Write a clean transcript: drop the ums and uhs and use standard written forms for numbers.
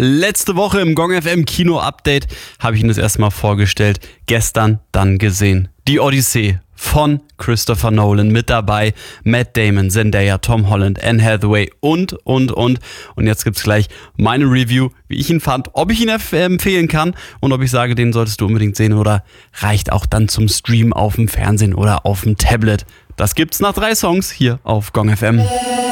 Letzte Woche im Gong FM Kino Update habe ich Ihnen das erstmal vorgestellt. Gestern dann gesehen. Die Odyssee von Christopher Nolan mit dabei. Matt Damon, Zendaya, Tom Holland, Anne Hathaway und. Und jetzt gibt's gleich meine Review, wie ich ihn fand, ob ich ihn empfehlen kann und ob ich sage, den solltest du unbedingt sehen oder reicht auch dann zum Stream auf dem Fernsehen oder auf dem Tablet. Das gibt's nach 3 Songs hier auf Gong FM.